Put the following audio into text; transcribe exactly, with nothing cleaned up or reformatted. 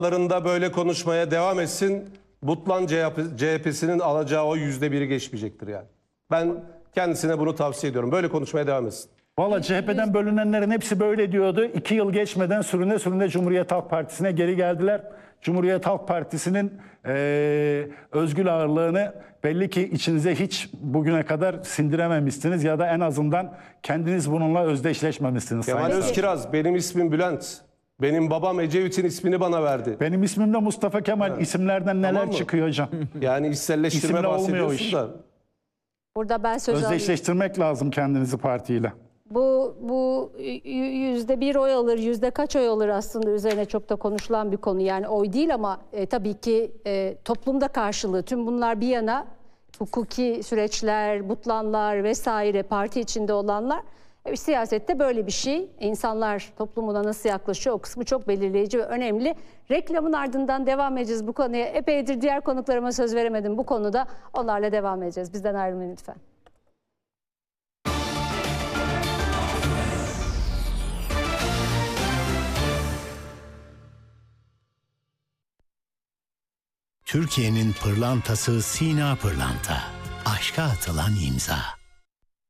larında böyle konuşmaya devam etsin. Butlan C H P'sinin alacağı o yüzde biri geçmeyecektir yani. Ben kendisine bunu tavsiye ediyorum. Böyle konuşmaya devam etsin. Valla C H P'den bölünenlerin hepsi böyle diyordu. İki yıl geçmeden sürüne sürüne Cumhuriyet Halk Partisi'ne geri geldiler. Cumhuriyet Halk Partisi'nin e, özgül ağırlığını belli ki içinize hiç bugüne kadar sindirememişsiniz ya da en azından kendiniz bununla özdeşleşmemişsiniz. Kemal Sayın Özkiraz, benim ismim Bülent. Benim babam Ecevit'in ismini bana verdi. Benim ismim de Mustafa Kemal. Evet. İsimlerden neler Tamam çıkıyor hocam? Yani işselleştirme İsimle olmuyor o bahsediyorsun iş. da. Burada ben söz alayım. Özdeşleştirmek lazım kendinizi partiyle. Bu bu yüzde bir oy alır, yüzde kaç oy alır aslında üzerine çok da konuşulan bir konu. Yani oy değil ama e, tabii ki e, toplumda karşılığı. Tüm bunlar bir yana, hukuki süreçler, butlanlar vesaire, parti içinde olanlar. E, siyasette böyle bir şey. İnsanlar toplumuna nasıl yaklaşıyor, o kısmı çok belirleyici ve önemli. Reklamın ardından devam edeceğiz bu konuya. Epeydir diğer konuklarıma söz veremedim bu konuda. Onlarla devam edeceğiz. Bizden ayrılmayın lütfen. Türkiye'nin pırlantası Sina Pırlanta. Aşka atılan imza.